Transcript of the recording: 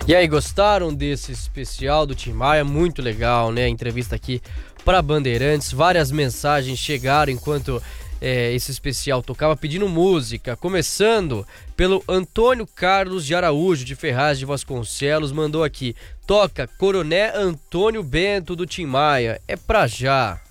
E aí, gostaram desse especial do Tim Maia? Muito legal, né? A entrevista aqui para Bandeirantes. Várias mensagens chegaram enquanto esse especial tocava, pedindo música. Começando pelo Antônio Carlos de Araújo, de Ferraz de Vasconcelos, mandou aqui: toca Coroné Antônio Bento do Tim Maia. É pra já.